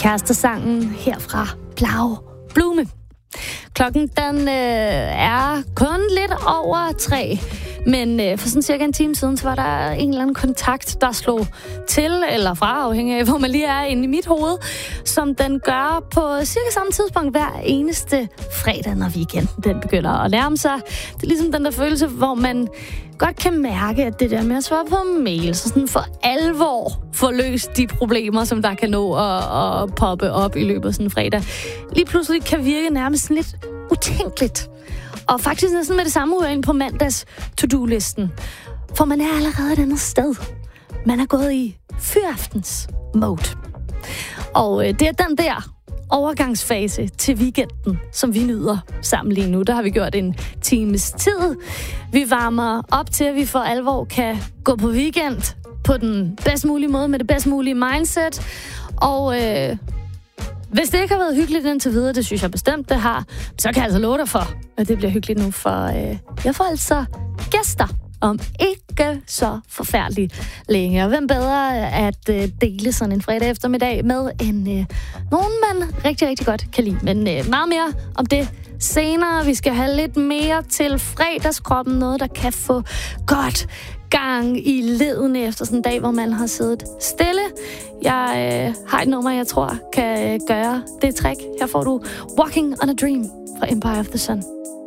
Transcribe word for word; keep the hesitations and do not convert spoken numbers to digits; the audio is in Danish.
Kærestesangen her fra Blau Blume. Klokken den øh, er kun lidt over tre, men øh, for sådan cirka en time siden, så var der en eller anden kontakt, der slog til eller fra, afhængig af, hvor man lige er inde i mit hoved, som den gør på cirka samme tidspunkt hver eneste fredag, når weekenden den begynder at nærme sig. Det er ligesom den der følelse, hvor man godt kan mærke, at det der med at svare på mail, så sådan for alvor får løst de problemer, som der kan nå at, at poppe op i løbet af sådan en fredag, lige pludselig kan virke nærmest sådan lidt utænkeligt. Og faktisk næsten med det samme ud ind på mandags to-do-listen. For man er allerede et andet sted. Man er gået i fyraftens mode. Og øh, det er den der overgangsfase til weekenden, som vi nyder sammen lige nu. Der har vi gjort en times tid. Vi varmer op til, at vi for alvor kan gå på weekend på den bedst mulige måde, med det bedst mulige mindset. Og øh, hvis det ikke har været hyggeligt indtil videre, det synes jeg bestemt, det har, så kan jeg altså love dig for, at det bliver hyggeligt nu, for øh, jeg får altså gæster om ikke så forfærdeligt længe. Og hvem bedre at øh, dele sådan en fredag eftermiddag med en øh, nogen, man rigtig, rigtig godt kan lide. Men øh, meget mere om det senere. Vi skal have lidt mere til fredagskroppen, noget der kan få godt gang i ledene efter sådan en dag, hvor man har siddet stille. Jeg øh, har et nummer, jeg tror kan øh, gøre det trick. Her får du Walking on a Dream fra Empire of the Sun.